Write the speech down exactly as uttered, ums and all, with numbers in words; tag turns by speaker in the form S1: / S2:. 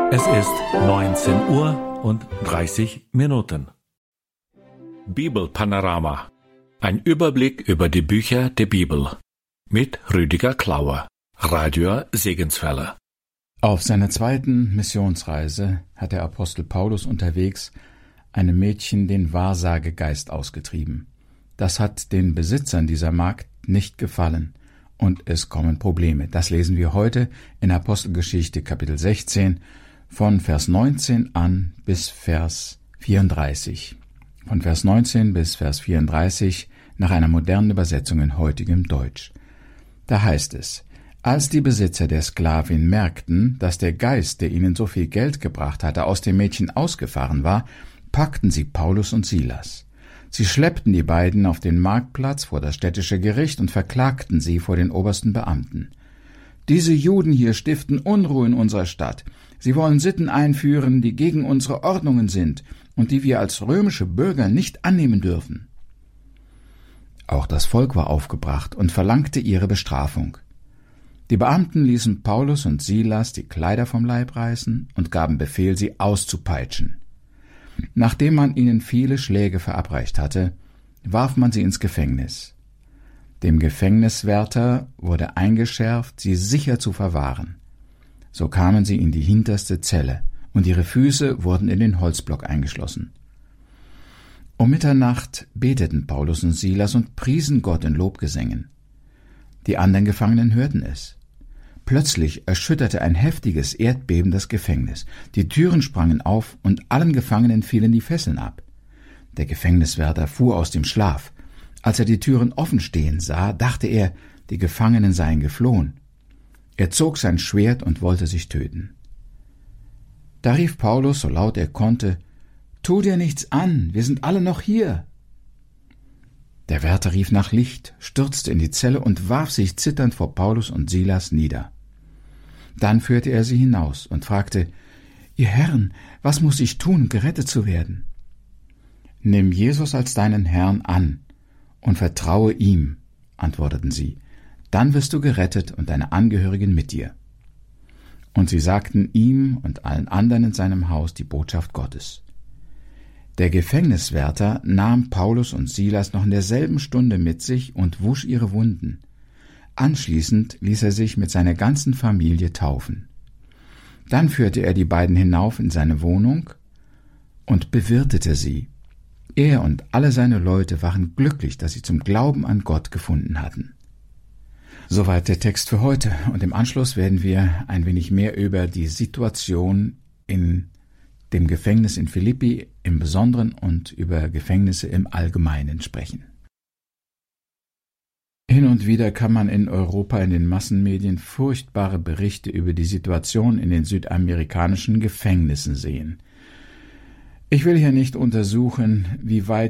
S1: Es ist neunzehn Uhr und dreißig Minuten. Bibelpanorama. Ein Überblick über die Bücher der Bibel. Mit Rüdiger Klauer, Radio Segenswelle.
S2: Auf seiner zweiten Missionsreise hat der Apostel Paulus unterwegs einem Mädchen den Wahrsagegeist ausgetrieben. Das hat den Besitzern dieser Magd nicht gefallen und es kommen Probleme. Das lesen wir heute in Apostelgeschichte Kapitel sechzehn von Vers neunzehn an bis Vers vierunddreißig. Von Vers neunzehn bis Vers vierunddreißig nach einer modernen Übersetzung in heutigem Deutsch. Da heißt es: Als die Besitzer der Sklavin merkten, dass der Geist, der ihnen so viel Geld gebracht hatte, aus dem Mädchen ausgefahren war, packten sie Paulus und Silas. Sie schleppten die beiden auf den Marktplatz vor das städtische Gericht und verklagten sie vor den obersten Beamten. Diese Juden hier stiften Unruhe in unserer Stadt. Sie wollen Sitten einführen, die gegen unsere Ordnungen sind und die wir als römische Bürger nicht annehmen dürfen. Auch das Volk war aufgebracht und verlangte ihre Bestrafung. Die Beamten ließen Paulus und Silas die Kleider vom Leib reißen und gaben Befehl, sie auszupeitschen. Nachdem man ihnen viele Schläge verabreicht hatte, warf man sie ins Gefängnis. Dem Gefängniswärter wurde eingeschärft, sie sicher zu verwahren. So kamen sie in die hinterste Zelle, und ihre Füße wurden in den Holzblock eingeschlossen. Um Mitternacht beteten Paulus und Silas und priesen Gott in Lobgesängen. Die anderen Gefangenen hörten es. Plötzlich erschütterte ein heftiges Erdbeben das Gefängnis. Die Türen sprangen auf und allen Gefangenen fielen die Fesseln ab. Der Gefängniswärter fuhr aus dem Schlaf. Als er die Türen offen stehen sah, dachte er, die Gefangenen seien geflohen. Er zog sein Schwert und wollte sich töten. Da rief Paulus, so laut er konnte: »Tu dir nichts an, wir sind alle noch hier!« Der Wärter rief nach Licht, stürzte in die Zelle und warf sich zitternd vor Paulus und Silas nieder. Dann führte er sie hinaus und fragte: »Ihr Herren, was muss ich tun, gerettet zu werden?« »Nimm Jesus als deinen Herrn an und vertraue ihm«, antworteten sie, »dann wirst du gerettet und deine Angehörigen mit dir.« Und sie sagten ihm und allen anderen in seinem Haus die Botschaft Gottes. Der Gefängniswärter nahm Paulus und Silas noch in derselben Stunde mit sich und wusch ihre Wunden. Anschließend ließ er sich mit seiner ganzen Familie taufen. Dann führte er die beiden hinauf in seine Wohnung und bewirtete sie. Er und alle seine Leute waren glücklich, dass sie zum Glauben an Gott gefunden hatten. Soweit der Text für heute, und im Anschluss werden wir ein wenig mehr über die Situation in dem Gefängnis in Philippi im Besonderen und über Gefängnisse im Allgemeinen sprechen. Hin und wieder kann man in Europa in den Massenmedien furchtbare Berichte über die Situation in den südamerikanischen Gefängnissen sehen. Ich will hier nicht untersuchen, wie weit